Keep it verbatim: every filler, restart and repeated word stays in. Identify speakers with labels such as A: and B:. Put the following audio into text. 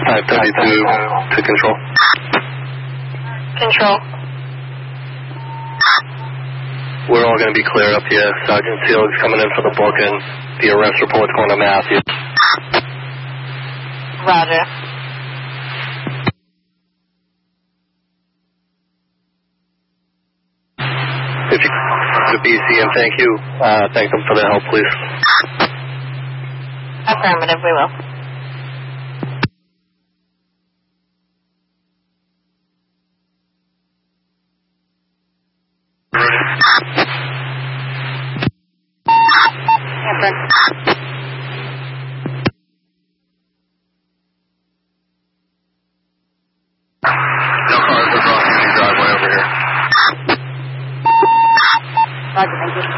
A: five thirty-two to control.
B: Control.
A: We're all going to be clear up here. Sergeant Sealig's coming in for the book, and the arrest report's going to Matthew.
B: Roger.
A: If you to B C, and thank you. Uh, thank them for their help, please.
B: Affirmative, we will.
A: No cars are crossing any driveway over here.
B: Roger, thank you.